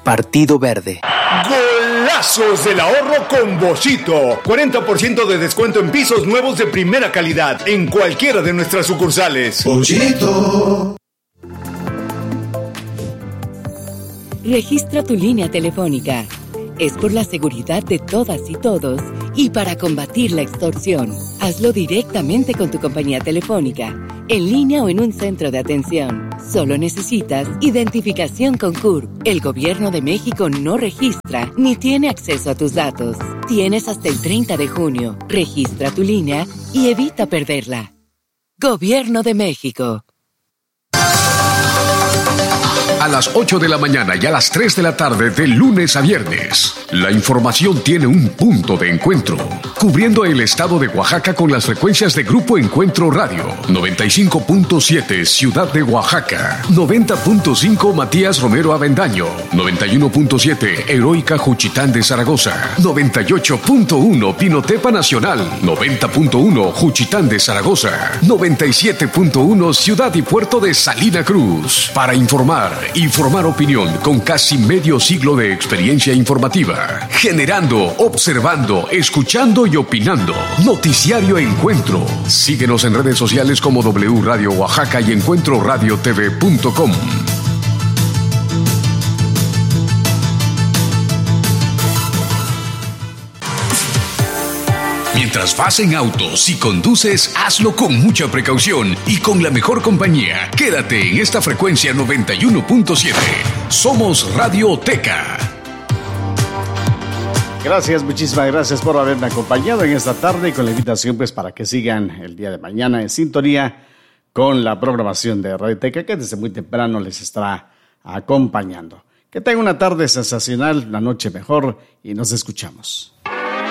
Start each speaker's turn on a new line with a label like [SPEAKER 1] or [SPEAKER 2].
[SPEAKER 1] Partido Verde.
[SPEAKER 2] ¡Golazos del ahorro con Boschito! 40% de descuento en pisos nuevos de primera calidad en cualquiera de nuestras sucursales.
[SPEAKER 3] Boschito.
[SPEAKER 4] Registra tu línea telefónica. Es por la seguridad de todas y todos y para combatir la extorsión. Hazlo directamente con tu compañía telefónica, en línea o en un centro de atención. Solo necesitas identificación con CURP. El Gobierno de México no registra ni tiene acceso a tus datos. Tienes hasta el 30 de junio. Registra tu línea y evita perderla. Gobierno de México.
[SPEAKER 5] A las 8 de la mañana y a las 3 de la tarde de lunes a viernes. La información tiene un punto de encuentro, cubriendo el estado de Oaxaca con las frecuencias de Grupo Encuentro Radio, 95.7 Ciudad de Oaxaca, 90.5 Matías Romero Avendaño, 91.7 Heroica Juchitán de Zaragoza, 98.1 Pinotepa Nacional, 90.1 Juchitán de Zaragoza, 97.1 Ciudad y Puerto de Salina Cruz. Para informar opinión con casi medio siglo de experiencia informativa, generando, observando, escuchando y opinando. Noticiario Encuentro. Síguenos en redes sociales como W Radio Oaxaca y encuentroradiotv.com. Mientras vas en auto, si conduces, hazlo con mucha precaución y con la mejor compañía. Quédate en esta frecuencia 91.7. Somos Radioteca.
[SPEAKER 6] Gracias, muchísimas gracias por haberme acompañado en esta tarde y con la invitación pues para que sigan el día de mañana en sintonía con la programación de Radioteca que desde muy temprano les estará acompañando. Que tengan una tarde sensacional, una noche mejor y nos escuchamos.